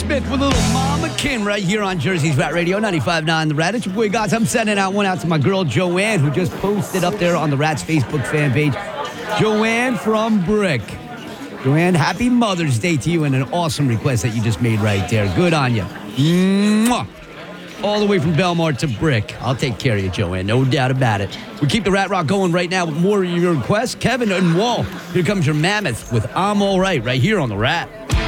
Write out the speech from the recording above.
Smith with a little Mama Kim right here on Jersey's Rat Radio, 95.9 The Rat. It's your boy, guys. I'm sending one out to my girl, Joanne, who just posted up there on the Rat's Facebook fan page. Joanne from Brick. Joanne, happy Mother's Day to you, and an awesome request that you just made right there. Good on you. Mwah. All the way from Belmar to Brick. I'll take care of you, Joanne. No doubt about it. We keep the Rat Rock going right now with more of your requests. Kevin and Wall, here comes your Mammoth with I'm All Right here on the Rat.